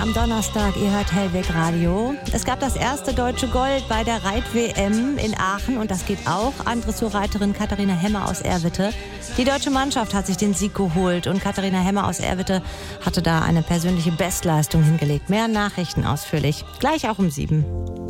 Am Donnerstag, ihr hört Hellweg Radio. Es gab das erste deutsche Gold bei der Reit-WM in Aachen und das geht auch an Dressurreiterin Katharina Hemmer aus Erwitte. Die deutsche Mannschaft hat sich den Sieg geholt und Katharina Hemmer aus Erwitte hatte da eine persönliche Bestleistung hingelegt. Mehr Nachrichten ausführlich, gleich auch um 7.